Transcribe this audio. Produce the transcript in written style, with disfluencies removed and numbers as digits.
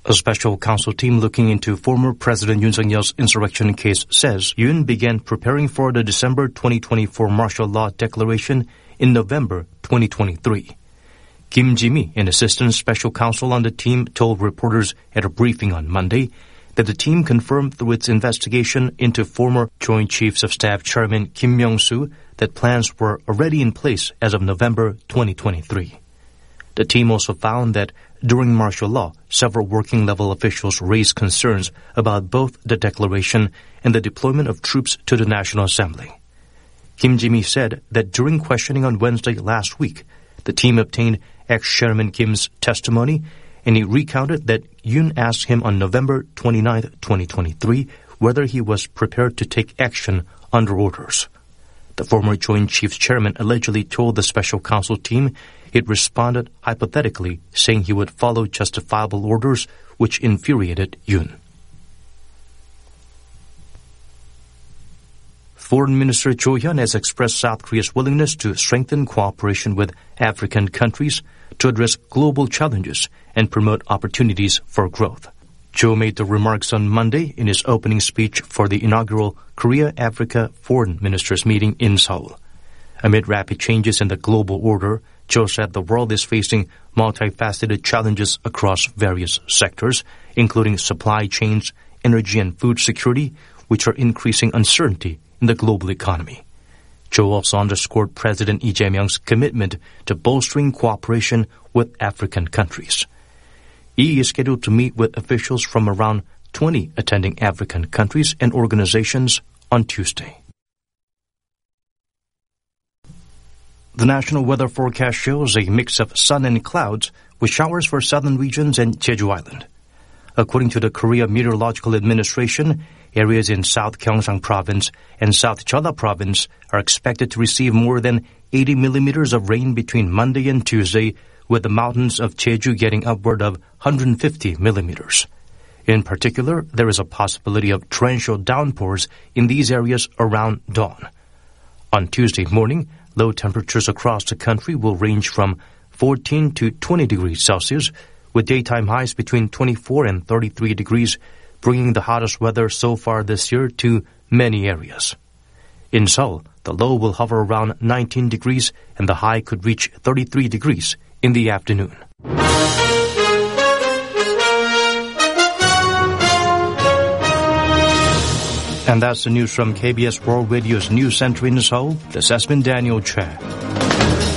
A special counsel team looking into former President Yoon Suk-yeol's insurrection case says Yoon began preparing for the December 2024 martial law declaration in November 2023. Kim Ji-mi, an assistant special counsel on the team, told reporters at a briefing on Monday that the team confirmed through its investigation into former Joint Chiefs of Staff Chairman Kim Myung-soo that plans were already in place as of November 2023. The team also found that during martial law, several working-level officials raised concerns about both the declaration and the deployment of troops to the National Assembly. Kim Ji-mi said that during questioning on Wednesday last week, the team obtained ex-Chairman Kim's testimony, and he recounted that Yoon asked him on November 29, 2023, whether he was prepared to take action under orders. The former Joint Chiefs Chairman allegedly told the special counsel team it responded hypothetically, saying he would follow justifiable orders, which infuriated Yoon. Foreign Minister Cho Hyun has expressed South Korea's willingness to strengthen cooperation with African countries to address global challenges and promote opportunities for growth. Cho made the remarks on Monday in his opening speech for the inaugural Korea-Africa Foreign Ministers meeting in Seoul. Amid rapid changes in the global order, Cho said the world is facing multifaceted challenges across various sectors, including supply chains, energy and food security, which are increasing uncertainty in the global economy. Cho also underscored President Lee Jae-myung's commitment to bolstering cooperation with African countries. Lee is scheduled to meet with officials from around 20 attending African countries and organizations on Tuesday. The national weather forecast shows a mix of sun and clouds with showers for southern regions and Jeju Island. According to the Korea Meteorological Administration, areas in South Gyeongsang Province and South Jeolla Province are expected to receive more than 80 millimeters of rain between Monday and Tuesday, with the mountains of Jeju getting upward of 150 millimeters. In particular, there is a possibility of torrential downpours in these areas around dawn. On Tuesday morning, low temperatures across the country will range from 14 to 20 degrees Celsius, with daytime highs between 24 and 33 degrees, bringing the hottest weather so far this year to many areas. In Seoul, the low will hover around 19 degrees and the high could reach 33 degrees in the afternoon. And that's the news from KBS World Radio's News Center in Seoul. This has been Daniel Che.